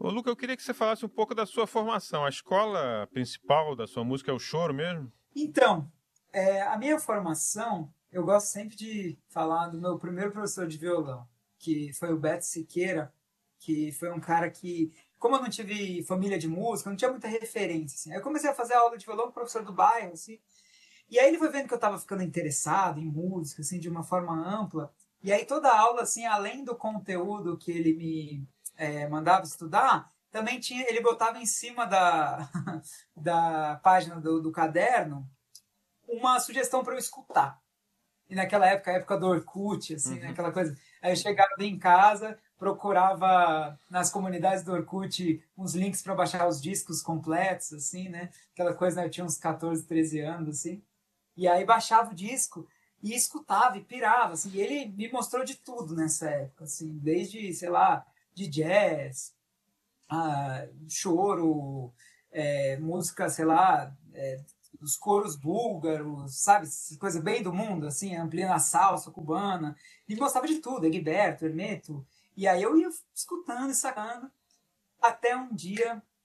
Ô, Luca, eu queria que você falasse um pouco da sua formação. A escola principal da sua música é o choro mesmo? Então, a minha formação, eu gosto sempre de falar do meu primeiro professor de violão, que foi o Beto Siqueira, que foi um cara que, como eu não tive família de música, eu não tinha muita referência, assim. Aí eu comecei a fazer aula de violão com o professor do bairro, assim, e aí ele foi vendo que eu estava ficando interessado em música, assim, de uma forma ampla, e aí toda a aula, assim, além do conteúdo que ele me mandava estudar, também tinha, ele botava em cima da página do caderno uma sugestão para eu escutar. E naquela época, a época do Orkut, assim, né, Uhum. aquela coisa. Aí eu chegava em casa, procurava nas comunidades do Orkut uns links para baixar os discos completos, assim, né? Aquela coisa, né? Eu tinha uns 14, 13 anos, assim. E aí baixava o disco e escutava e pirava, assim. E ele me mostrou de tudo nessa época, assim, desde, sei lá, de jazz, choro, música, sei lá, os coros búlgaros, sabe? Coisa bem do mundo, assim, ampliando a salsa cubana. E gostava de tudo, Egberto, Hermeto. E aí eu ia escutando e sacando, até um dia.